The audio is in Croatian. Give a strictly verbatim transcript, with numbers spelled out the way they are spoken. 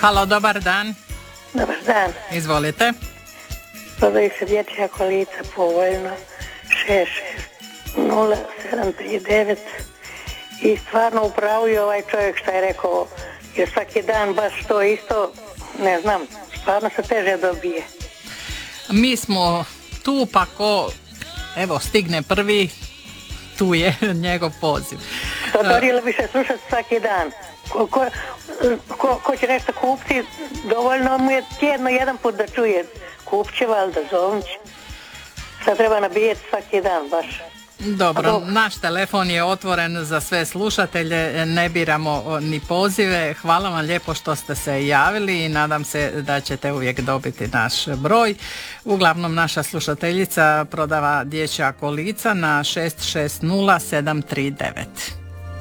Halo, dobar dan. Dobar dan. Izvolite. Prodaju se dječja kolica povoljno šest šest nula sedam tri devet i stvarno upravi ovaj čovjek šta je rekao, jer svaki dan baš to isto, ne znam, stvarno se teže dobije. Mi smo tu, pa ko evo stigne prvi, tu je njegov poziv. To torilo bi se slušati svaki dan. Ko, ko, ko, ko će nešto kupiti, dovoljno mu je tjedno jedan put da čuje. Kupit će valjda, zovnit će. Sad treba nabijeti svaki dan baš. Dobro, dobro, naš telefon je otvoren za sve slušatelje, ne biramo ni pozive. Hvala vam lijepo što ste se javili i nadam se da ćete uvijek dobiti naš broj. Uglavnom, naša slušateljica prodava dječja kolica na šest šest nula sedam tri devet.